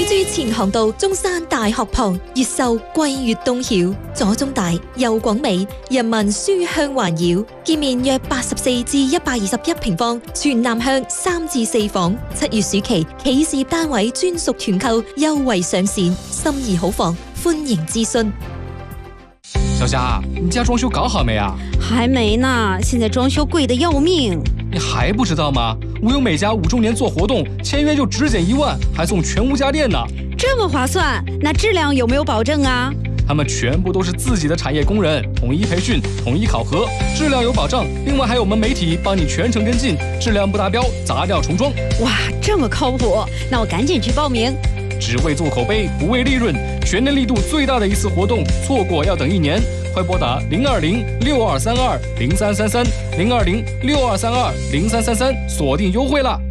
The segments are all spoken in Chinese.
珠前航道中山大學旁，越秀貴越東曉，左中大右廣美，人民書香環繞。建面約84至121平方，全南向3至4房。7月暑期企事業單位專屬團購優惠上線，心儀好房，歡迎諮詢。 小霞，你家裝修搞好沒啊？ 還沒呢，現在裝修貴得要命。 你還不知道嗎？無憂美家5周年做活動，簽約就只減1萬，還送全屋家電呢。 這麼划算，那質量有沒有保證啊？ 他們全部都是自己的產業工人，統一培訓，統一考核，質量有保障。另外還有我們媒體幫你全程跟進，質量不達標砸掉重裝。 哇，這麼靠譜，那我趕緊去報名。 只為做口碑，不為利潤，全年力度最大的一次活動，錯過要等1年。快撥打020-6232-0333 020-6232-0333，鎖定優惠啦。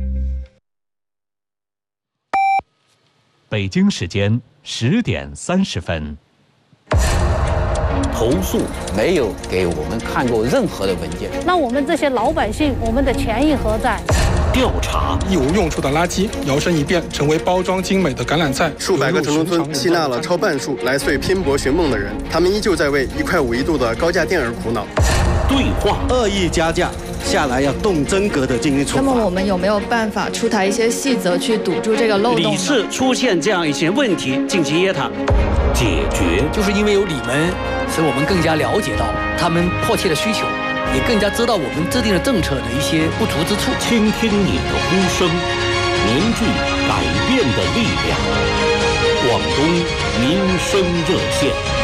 北京時間10點30分。 投訴沒有給我們看過任何的文件， 那我們這些老百姓，我們的權益何在？ 調查一無用處的垃圾搖身一變成為包裝精美的橄欖菜， 數百個城中村吸納了超半數來穗拼搏尋夢的人，他們依舊在為1塊5一度的高價電而苦惱。 對話惡意加價下來要動真格的進行處罰。 那麼我們有沒有辦法出台一些細則去堵住這個漏洞？ 屢次出現這樣一些問題進行約談解決， 就是因為有你們，使我們更加了解到他們迫切的需求，也更加知道我們制定的政策的一些不足之處。 傾聽你的呼聲，凝聚改變的力量。廣東民生熱線。